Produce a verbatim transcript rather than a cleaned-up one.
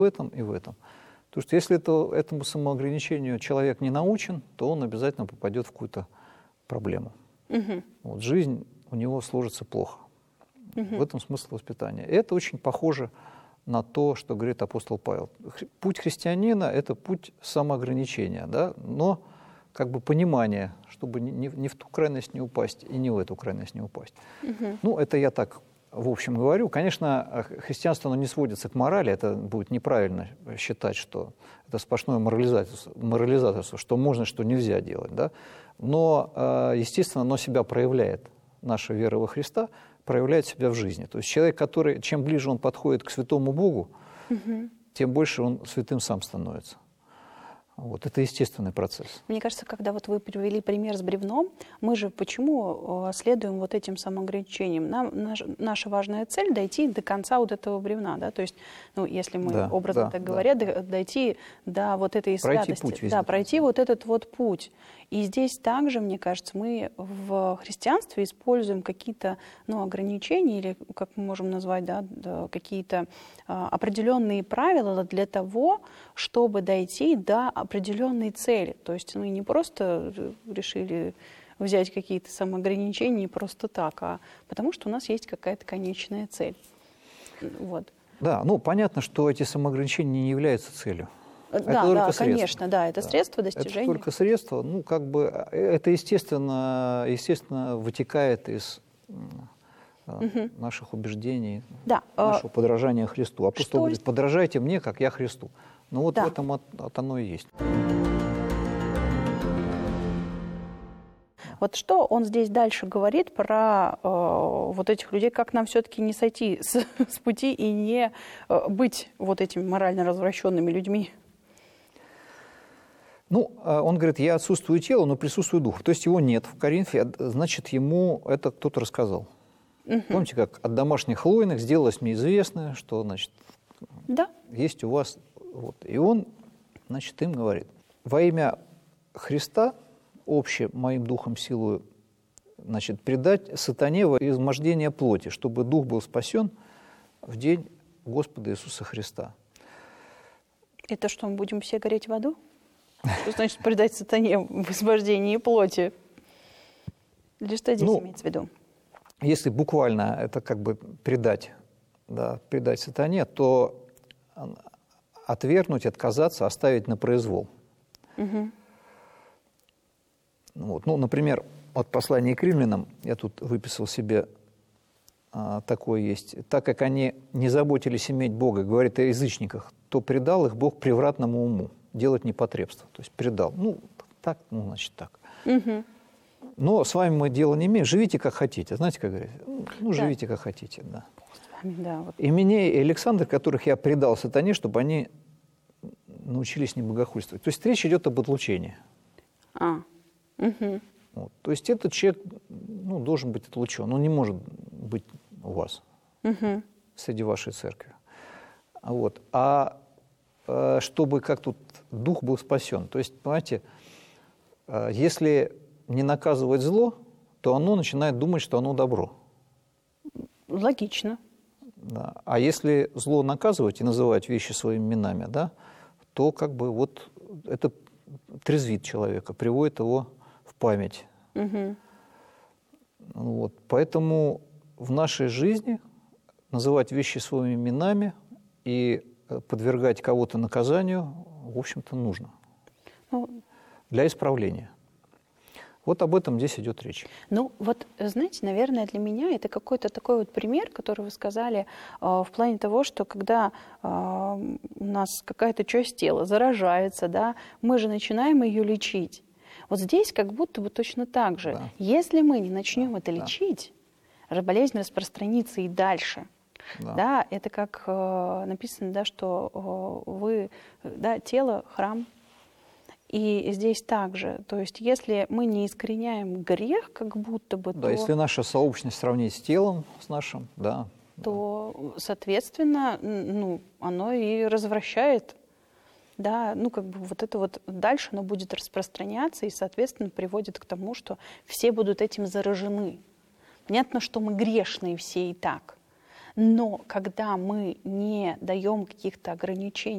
в этом и в этом. Потому что если это, этому самоограничению человек не научен, то он обязательно попадет в какую-то проблему. Угу. Вот, жизнь у него сложится плохо. Угу. В этом смысл воспитания. И это очень похоже на то, что говорит апостол Павел. Путь христианина – это путь самоограничения, да? Но как бы понимание, чтобы ни, ни в ту крайность не упасть и не в эту крайность не упасть. Угу. Ну, это я так в общем говорю. Конечно, христианство оно не сводится к морали, это будет неправильно считать, что это сплошное морализаторство, морализаторство, что можно, что нельзя делать. Да? Но, естественно, оно себя проявляет, наша вера во Христа проявляет себя в жизни. То есть человек, который, чем ближе он подходит к святому Богу, угу. тем больше он святым сам становится. Вот, это естественный процесс. Мне кажется, когда вот вы привели пример с бревном, мы же почему следуем вот этим самоограничениям? Нам, наш, наша важная цель — дойти до конца вот этого бревна, да, то есть, ну, если мы да, образно да, так да. говоря, дойти до вот этой пройти святости. Путь да, пройти вот этот вот путь. И здесь также, мне кажется, мы в христианстве используем какие-то, ну, ограничения, или, как мы можем назвать, да, какие-то а, определенные правила для того, чтобы дойти до определенной цели. То есть мы не просто решили взять какие-то самоограничения просто так, а потому что у нас есть какая-то конечная цель. Вот. Да, ну понятно, что эти самоограничения не являются целью. Да, это да, только конечно, средство. да, это да. средство достижения. Это только средство, ну как бы это естественно, естественно вытекает из угу. наших убеждений, да. нашего подражания Христу. Апостол Что... говорит: подражайте мне, как я Христу. Ну вот да. в этом от, от оно и есть. Вот что он здесь дальше говорит про э, вот этих людей, как нам все-таки не сойти с, с пути и не э, быть вот этими морально развращенными людьми? Ну, он говорит: я отсутствую тело, но присутствую дух. То есть его нет в Коринфе, значит, ему это кто-то рассказал. Угу. Помните, как от домашних хлойных сделалось мне известно, что, значит, да. есть у вас... Вот. И он, значит, им говорит: во имя Христа, обще моим духом силою, значит, предать сатане во измождение плоти, чтобы дух был спасен в день Господа Иисуса Христа. Это что, мы будем все гореть в аду? Что значит предать сатане в измождении плоти? Или что здесь ну, имеется в виду? Если буквально это как бы предать, да, предать сатане, то отвергнуть, отказаться, оставить на произвол. Угу. Вот. Ну, например, от послания к римлянам я тут выписал себе а, такое есть. Так как они не заботились иметь Бога, говорит о язычниках, то предал их Бог превратному уму, делать непотребство. То есть предал. Ну, так, ну, значит, так. Угу. Но с вами мы дело не имеем. Живите, как хотите. Знаете, как говорят? Ну, да. живите, как хотите, да. Да, вот. И Миней, и Александр, которых я предал сатане, чтобы они научились не богохульствовать. То есть речь идет об отлучении. А. Угу. Вот. То есть этот человек, ну, должен быть отлучен. Он не может быть у вас, угу. среди вашей церкви. Вот. А э, чтобы как тут дух был спасен. То есть, понимаете, э, если не наказывать зло, то оно начинает думать, что оно добро. Логично. Да. А если зло наказывать и называть вещи своими именами, да, то как бы вот это трезвит человека, приводит его в память. Угу. Вот. Поэтому в нашей жизни называть вещи своими именами и подвергать кого-то наказанию, в общем-то, нужно. Ну, для исправления. Вот об этом здесь идет речь. Ну, вот, знаете, наверное, для меня это какой-то такой вот пример, который вы сказали, э, в плане того, что когда э, у нас какая-то часть тела заражается, да, мы же начинаем ее лечить. Вот здесь как будто бы точно так же. Да. Если мы не начнем да, это лечить, да. болезнь распространится и дальше. Да. Да, это как э, написано, да, что э, вы, да, тело, храм. И здесь также, то есть если мы не искореняем грех, как будто бы... Да, то, если наша сообщность сравнить с телом, с нашим, да. То, да. соответственно, ну, оно и развращает, да, ну, как бы вот это вот дальше оно будет распространяться и, соответственно, приводит к тому, что все будут этим заражены. Понятно, что мы грешные все и так, но когда мы не даем каких-то ограничений,